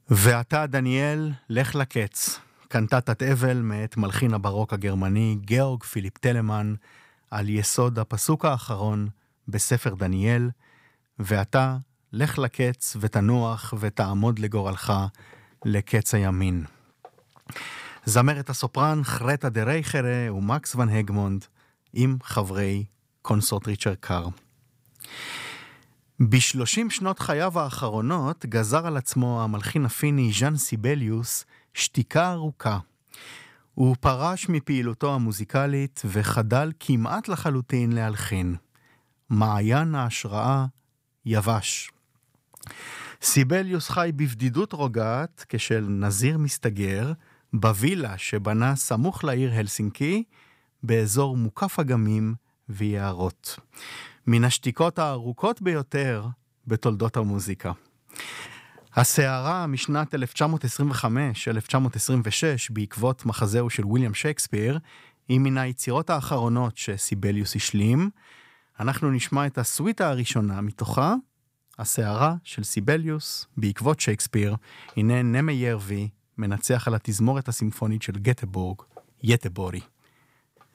ואתה דניאל, לך לקץ, קנטטת אבל מאת מלחין הברוק הגרמני גאורג פיליפ טלמן, על יסוד הפסוק האחרון בספר דניאל, ואתה לך לקץ ותנוח ותעמוד לגורלך לקץ הימין. זמרת הסופרן חרטה דה רייכרה ומקס ון הגמונד עם חברי קונסורט ריצ'רד קאר. ב-30 שנות חייו האחרונות גזר על עצמו המלחין הפיני ז'אן סיבליוס שתיקה ארוכה. הוא פרש מפעילותו המוזיקלית וחדל כמעט לחלוטין להלחין. מעיין ההשראה יבש. סיבליוס חי בבדידות רוגעת כשל נזיר מסתגר בווילה שבנה סמוך לעיר הלסינקי באזור מוקף אגמים ויערות. מן השתיקות הארוכות ביותר בתולדות המוזיקה. הסערה משנת 1925-1926 בעקבות מחזהו של וויליאם שייקספיר היא מן היצירות האחרונות שסיבליוס השלים. אנחנו נשמע את הסוויטה הראשונה מתוכה, הסערה של סיבליוס בעקבות שייקספיר. הנה נמה ירבי מנצח על התזמורת הסימפונית של גטבורג, יטבורי.